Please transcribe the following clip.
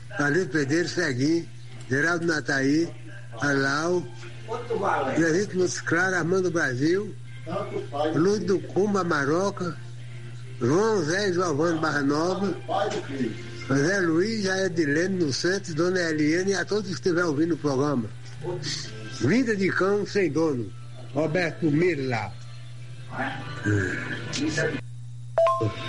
Carlinhos Pedreiro, Ceguinho, Geraldo Nataí, Alau, Henrique Lúcio Claro, Armando Brasil, Lúcio do Cumba, Maroca, João Zé Giovanni Barra Nova, José Luiz, Jair Edilene no Santos, Dona Eliane e a todos que estiverem ouvindo o programa. Vida de cão sem dono, Roberto Miller.